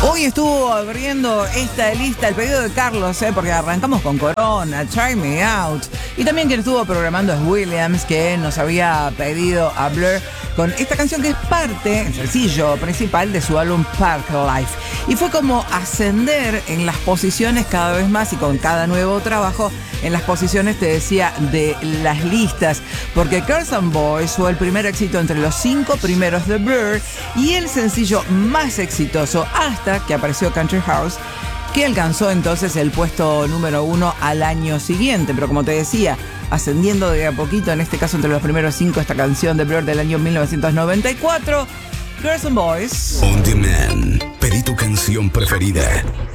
Hoy estuvo abriendo esta lista el pedido de Carlos, porque arrancamos con Corona, Try Me Out. Y también quien estuvo programando es Williams, que nos había pedido a Blur con esta canción que es parte, el sencillo principal de su álbum Park Life. Y fue como ascender en las posiciones cada vez más y con cada nuevo trabajo en las posiciones, te decía, de las listas. Porque Girls and Boys fue el primer éxito entre los 5 primeros de Blur y el sencillo más exitoso hasta que apareció Country House, que alcanzó entonces el puesto número 1 al año siguiente. Pero como te decía, ascendiendo de a poquito, en este caso entre los primeros 5, esta canción de Blur del año 1994, Girls and Boys. On Demand. Pedí tu canción preferida.